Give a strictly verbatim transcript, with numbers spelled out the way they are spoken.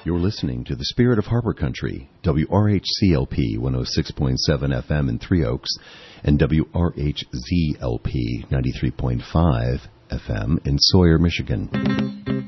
You're listening to the Spirit of Harbor Country, W R H C L P one oh six point seven F M in Three Oaks and W R H Z L P ninety-three point five F M in Sawyer, Michigan.